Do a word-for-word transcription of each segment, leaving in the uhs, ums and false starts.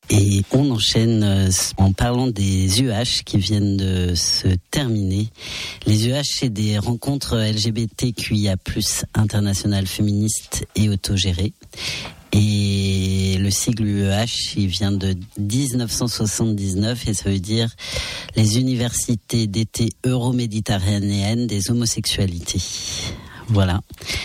Et on enchaîne en parlant des U H qui viennent de se terminer. Les U H, c'est des rencontres L G B T Q I A plus, internationales, féministes et autogérées. Et le sigle U E H, il vient de dix-neuf cent soixante-dix-neuf et ça veut dire les universités d'été euro-méditerranéennes des homosexualités. Voilà.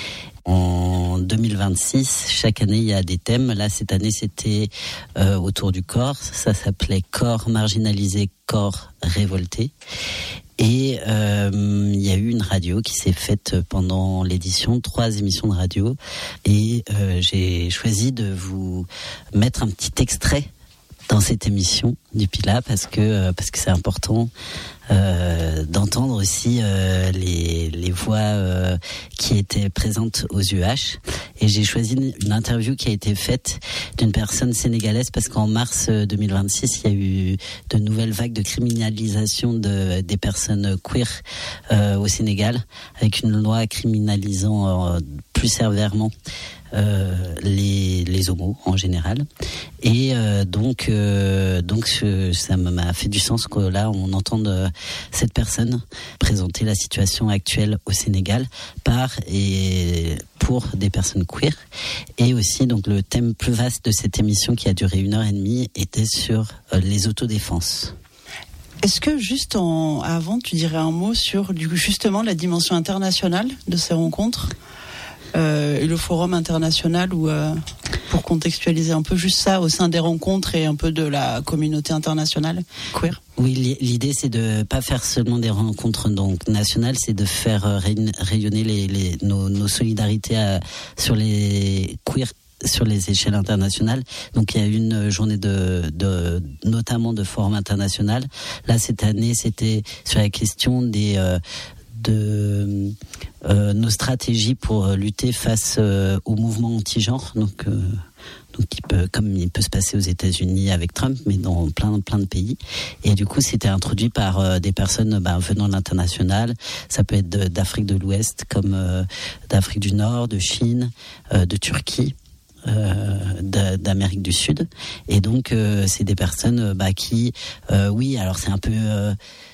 En deux mille vingt-six, chaque année, il y a des thèmes. Là, cette année, c'était euh, autour du corps. Ça s'appelait corps marginalisé, corps révolté. Et euh, il y a eu une radio qui s'est faite pendant l'édition, trois émissions de radio. Et euh, j'ai choisi de vous mettre un petit extrait dans cette émission du Pila parce que parce que c'est important euh, d'entendre aussi euh, les les voix euh, qui étaient présentes aux U H. Et j'ai choisi une interview qui a été faite d'une personne sénégalaise parce qu'en mars deux mille vingt-six, il y a eu de nouvelles vagues de criminalisation de des personnes queer euh, au Sénégal, avec une loi criminalisant euh, plus sévèrement Euh, les les homos en général. Et euh, donc euh, donc je, ça m'a fait du sens que là on entende euh, cette personne présenter la situation actuelle au Sénégal par et pour des personnes queer. Et aussi donc le thème plus vaste de cette émission qui a duré une heure et demie était sur euh, les autodéfenses. Est-ce que juste en avant tu dirais un mot sur du, justement la dimension internationale de ces rencontres? Euh, et le forum international où, euh, pour contextualiser un peu juste ça au sein des rencontres et un peu de la communauté internationale queer. Oui, l'idée c'est de pas faire seulement des rencontres donc nationales, c'est de faire rayonner les, les, nos, nos solidarités à, sur les queer sur les échelles internationales. Donc il y a une journée de, de notamment de forum international. Là cette année c'était sur la question des euh, de euh, nos stratégies pour lutter face euh, au mouvement anti-genre, donc euh, donc il peut, comme il peut se passer aux États-Unis avec Trump, mais dans plein plein de pays. Et du coup, c'était introduit par euh, des personnes bah, venant de l'international. Ça peut être de, d'Afrique de l'Ouest, comme euh, d'Afrique du Nord, de Chine, euh, de Turquie. Euh, d'Amérique du Sud. Et donc euh, c'est des personnes bah, qui euh, oui alors c'est un peu euh,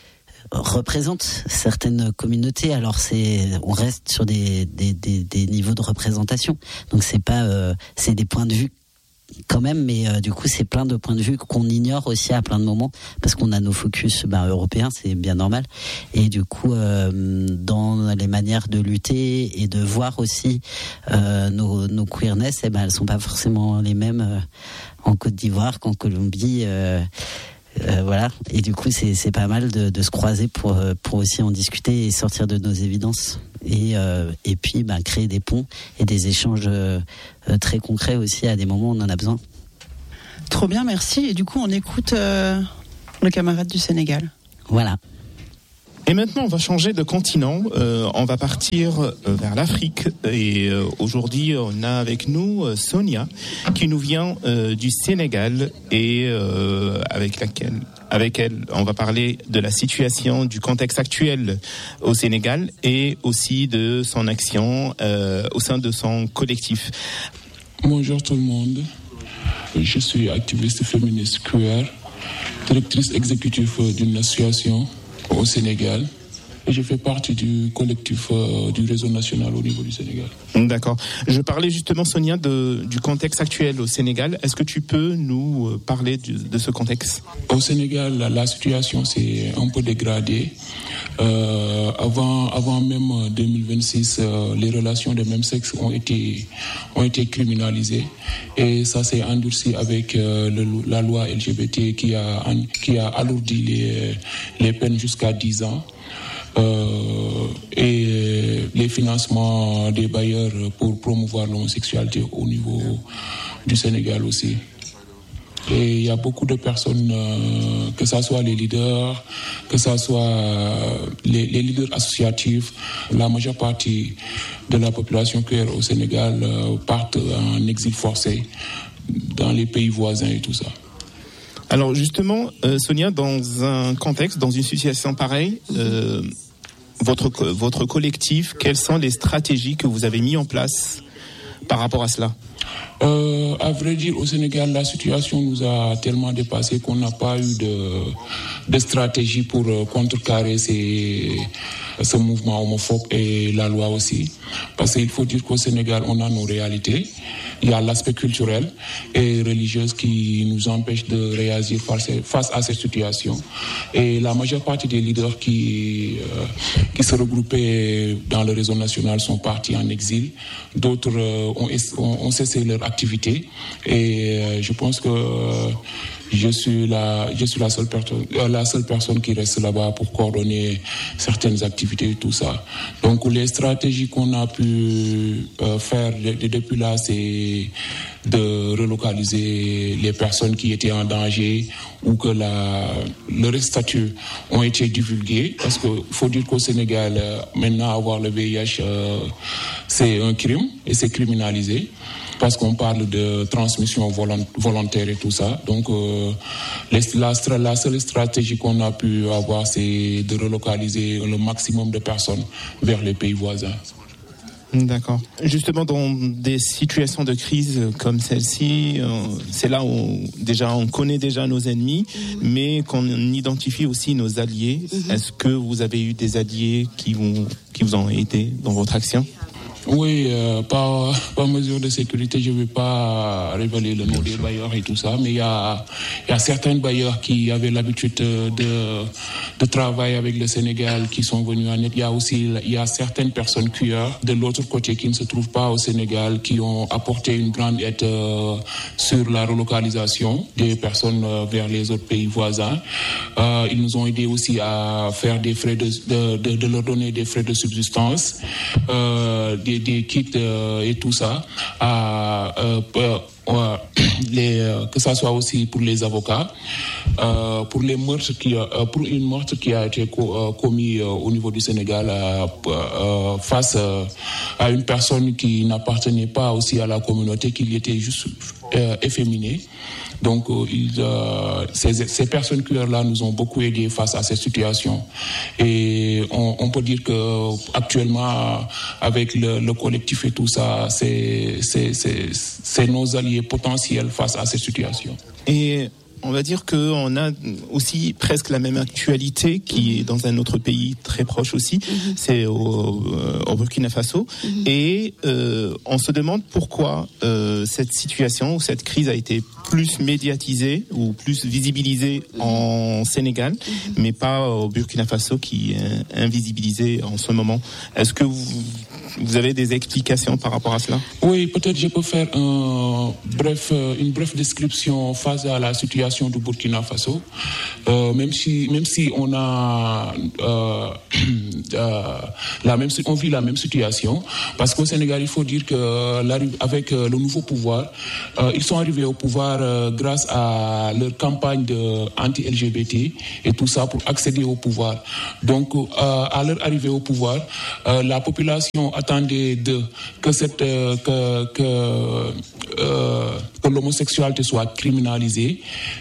représente certaines communautés. Alors c'est, on reste sur des des des, des niveaux de représentation. Donc c'est pas, euh, c'est des points de vue quand même, mais euh, du coup c'est plein de points de vue qu'on ignore aussi à plein de moments parce qu'on a nos focus ben, européens, c'est bien normal. Et du coup euh, dans les manières de lutter et de voir aussi euh, nos nos queerness, eh ben elles sont pas forcément les mêmes euh, en Côte d'Ivoire qu'en Colombie. Euh, Euh, voilà, et du coup c'est c'est pas mal de, de se croiser pour pour aussi en discuter et sortir de nos évidences et euh, et puis ben créer des ponts et des échanges euh, très concrets aussi à des moments où on en a besoin. Trop bien, merci. Et du coup on écoute euh, le camarade du Sénégal. Voilà. Et maintenant, on va changer de continent. Euh, on va partir euh, vers l'Afrique. Et euh, aujourd'hui, on a avec nous euh, Sonia, qui nous vient euh, du Sénégal et euh, avec laquelle, avec elle, on va parler de la situation, du contexte actuel au Sénégal et aussi de son action euh, au sein de son collectif. Bonjour tout le monde. Je suis activiste féministe queer, directrice exécutive d'une association au Sénégal. Et je fais partie du collectif euh, du réseau national au niveau du Sénégal. D'accord. Je parlais justement, Sonia, de, du contexte actuel au Sénégal. Est-ce que tu peux nous parler du, de ce contexte ? Au Sénégal, la, la situation s'est un peu dégradée. Euh, avant, avant même deux mille vingt-six, euh, les relations de même sexe ont été, ont été criminalisées. Et ça s'est endurci avec euh, le, la loi L G B T qui a, qui a alourdi les, les peines jusqu'à dix ans. Euh, et les financements des bailleurs pour promouvoir l'homosexualité au niveau du Sénégal aussi. Et il y a beaucoup de personnes, euh, que ce soit les leaders, que ce soit les, les leaders associatifs, la majeure partie de la population queer au Sénégal euh, partent en exil forcé dans les pays voisins et tout ça. Alors justement, euh, Sonia, dans un contexte, dans une situation pareille, euh, votre votre collectif, quelles sont les stratégies que vous avez mis en place par rapport à cela ? Euh, à vrai dire, au Sénégal, la situation nous a tellement dépassé qu'on n'a pas eu de, de stratégie pour euh, contrecarrer ces, ce mouvement homophobe et la loi aussi. Parce qu'il faut dire qu'au Sénégal, on a nos réalités. Il y a l'aspect culturel et religieux qui nous empêche de réagir face à cette situation. Et la majeure partie des leaders qui, euh, qui se regroupaient dans le réseau national sont partis en exil. D'autres euh, ont, ont, ont cessé leur activité. Et euh, je pense que euh, je suis la, je suis la seule personne, euh, la seule personne qui reste là-bas pour coordonner certaines activités et tout ça. Donc les stratégies qu'on a pu euh, faire de, de, depuis là, c'est de relocaliser les personnes qui étaient en danger ou que la, leurs statuts ont été divulgués. Parce qu'il faut dire qu'au Sénégal, euh, maintenant, avoir le V I H, euh, c'est un crime et c'est criminalisé. Parce qu'on parle de transmission volontaire et tout ça. Donc, euh, la, la seule stratégie qu'on a pu avoir, c'est de relocaliser le maximum de personnes vers les pays voisins. D'accord. Justement, dans des situations de crise comme celle-ci, euh, c'est là où déjà on connaît déjà nos ennemis, mmh. mais qu'on identifie aussi nos alliés. Mmh. Est-ce que vous avez eu des alliés qui vous, qui vous ont aidé dans votre action ? Oui, euh, par, par mesure de sécurité, je ne vais pas révéler le nom des bailleurs et tout ça, mais il y a, y a certains bailleurs qui avaient l'habitude de, de travailler avec le Sénégal qui sont venus en aide. Il y a aussi il y a certaines personnes cueilleurs de l'autre côté qui ne se trouvent pas au Sénégal qui ont apporté une grande aide euh, sur la relocalisation des personnes euh, vers les autres pays voisins. Euh, ils nous ont aidés aussi à faire des frais de, de, de, de leur donner des frais de subsistance, euh, des des kits euh, et tout ça, à, euh, euh, les, euh, que ça soit aussi pour les avocats, euh, pour les meurtres qui, euh, pour une meurtre qui a été co- euh, commis euh, au niveau du Sénégal euh, euh, face euh, à une personne qui n'appartenait pas aussi à la communauté, qui était juste euh, efféminée. Donc, euh, ils, euh, ces, ces personnes cueilleurs-là nous ont beaucoup aidés face à cette situation. Et on, on peut dire que actuellement, avec le, le collectif et tout ça, c'est, c'est, c'est, c'est nos alliés potentiels face à cette situation. Et on va dire qu'on a aussi presque la même actualité qui est dans un autre pays très proche aussi, mm-hmm. c'est au, au Burkina Faso. Mm-hmm. Et euh, on se demande pourquoi euh, cette situation ou cette crise a été plus médiatisée ou plus visibilisée mm-hmm. en Sénégal, mm-hmm. mais pas au Burkina Faso qui est invisibilisé en ce moment. Est-ce que vous, vous avez des explications par rapport à cela ? Oui, peut-être je peux faire un bref, une brève description face à la situation du Burkina Faso, euh, même si même si on a euh, euh, la même on vit la même situation, parce qu'au Sénégal il faut dire que avec le nouveau pouvoir, euh, ils sont arrivés au pouvoir euh, grâce à leur campagne de anti-L G B T et tout ça pour accéder au pouvoir. Donc euh, à leur arrivée au pouvoir, euh, la population attendait de que cette euh, que que, euh, que l'homosexualité soit criminalisée.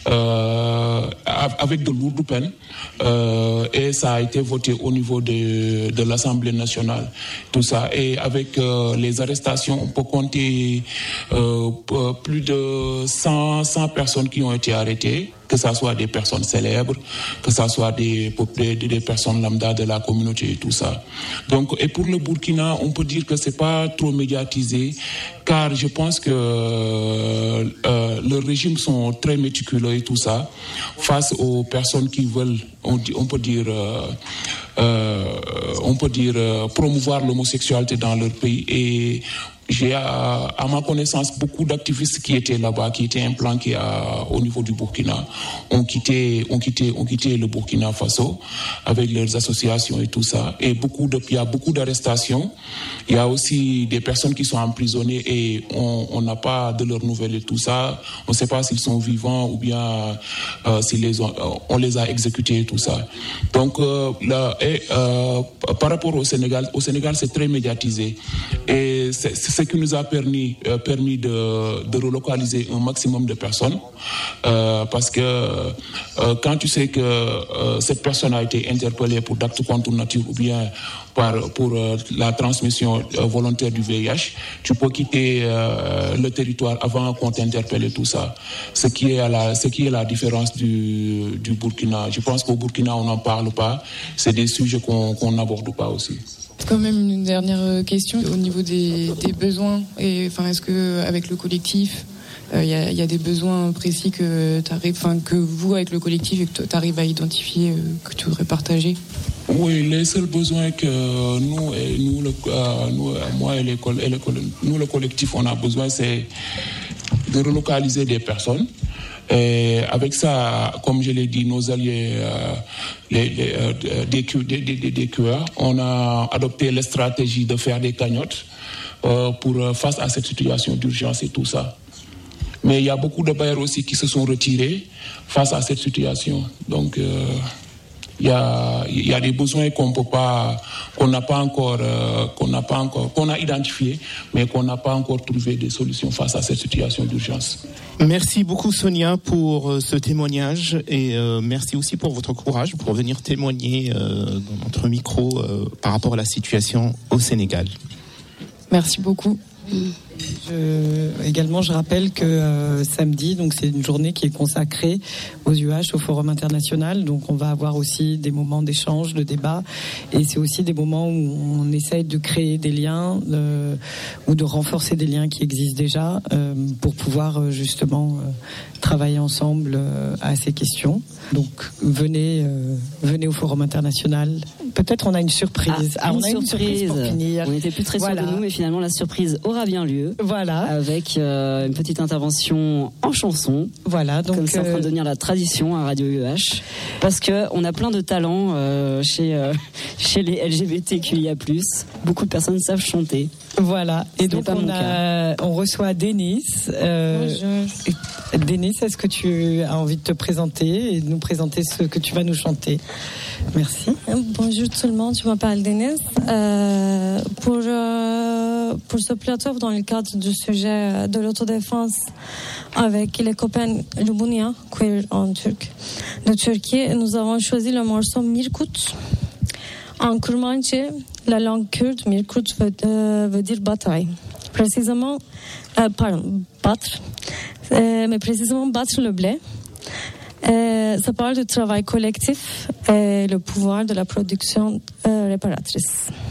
Euh, avec de lourdes peines, euh, et ça a été voté au niveau de, de l'Assemblée nationale, tout ça. Et avec euh, les arrestations, on peut compter euh, plus de cent, cent personnes qui ont été arrêtées, que ce soit des personnes célèbres, que ce soit des, des, des personnes lambda de la communauté et tout ça. Donc, et pour le Burkina, on peut dire que c'est pas trop médiatisé, car je pense que euh, euh, leurs régimes sont très méticuleux et tout ça, face aux personnes qui veulent, on, on peut dire, euh, euh, on peut dire euh, promouvoir l'homosexualité dans leur pays. Et j'ai à, à ma connaissance beaucoup d'activistes qui étaient là-bas, qui étaient implantés à, au niveau du Burkina, ont quitté, ont quitté, ont quitté le Burkina Faso avec leurs associations et tout ça. Et beaucoup de, il y a beaucoup d'arrestations. Il y a aussi des personnes qui sont emprisonnées et on n'a pas de leurs nouvelles et tout ça. On ne sait pas s'ils sont vivants ou bien euh, si les ont, on les a exécutés et tout ça. Donc euh, là, et, euh, par rapport au Sénégal, au Sénégal c'est très médiatisé et c'est, c'est ce qui nous a permis, euh, permis de, de relocaliser un maximum de personnes, euh, parce que euh, quand tu sais que euh, cette personne a été interpellée pour d'actes contre nature ou bien par, pour euh, la transmission euh, volontaire du V I H, tu peux quitter euh, le territoire avant qu'on t'interpelle et tout ça. Ce qui est, à la, ce qui est la différence du, du Burkina. Je pense qu'au Burkina, on n'en parle pas. C'est des sujets qu'on qu'on n'aborde pas aussi. Quand même une dernière question au niveau des, des besoins. Et, enfin, est-ce qu'avec le collectif, il euh, y, y a des besoins précis que, enfin, que vous, avec le collectif, et que tu arrives à identifier, euh, que tu voudrais partager? Oui, les seuls besoins que nous, et nous, le, euh, nous moi et, les, et les, nous, le collectif, on a besoin, c'est de relocaliser des personnes. Et avec ça, comme je l'ai dit, nos alliés, euh, les, les, euh, des, des, des, des Q R, on a adopté la stratégie de faire des cagnottes euh, pour face à cette situation d'urgence et tout ça. Mais il y a beaucoup de bailleurs aussi qui se sont retirés face à cette situation. Donc, euh, il y a, il y a des besoins qu'on peut pas, qu'on n'a pas encore, euh, qu'on n'a pas encore, qu'on a identifiés, mais qu'on n'a pas encore trouvé des solutions face à cette situation d'urgence. Merci beaucoup Sonia pour euh, ce témoignage et euh, merci aussi pour votre courage pour venir témoigner euh, dans notre micro euh, par rapport à la situation au Sénégal. Merci beaucoup. Je, également, je rappelle que euh, samedi, donc c'est une journée qui est consacrée aux U H, au Forum international. Donc, on va avoir aussi des moments d'échange, de débat, et c'est aussi des moments où on essaye de créer des liens euh, ou de renforcer des liens qui existent déjà euh, pour pouvoir euh, justement euh, travailler ensemble euh, à ces questions. Donc, venez, euh, venez au Forum international. Peut-être on a une surprise. Ah, ah, une on a une surprise pour finir. On n'était plus très voilà. sûrs de nous, mais finalement la surprise aura bien lieu. Voilà. Avec euh, une petite intervention en chanson. Voilà. Donc comme c'est euh... en train de devenir la tradition à Radio U H, parce que on a plein de talents euh, chez euh, chez les L G B T Q I A plus. Beaucoup de personnes savent chanter. Voilà. Et Ce donc on a, on reçoit Denis. Euh, Bonjour. Denis, est-ce que tu as envie de te présenter et de nous présenter ce que tu vas nous chanter? Merci. Bonjour tout le monde, je m'appelle Denis. Euh, pour euh, pour ce plateau, dans le cadre du sujet de l'autodéfense avec les copains Lubunia, queer en turc, de Turquie, nous avons choisi le morceau Mirkut. En Kurmanche, la langue kurde, Mirkut veut, euh, veut dire bataille. Précisément, euh, pardon, battre, euh, mais précisément battre le blé. Euh, ça parle du travail collectif et le pouvoir de la production euh, réparatrice.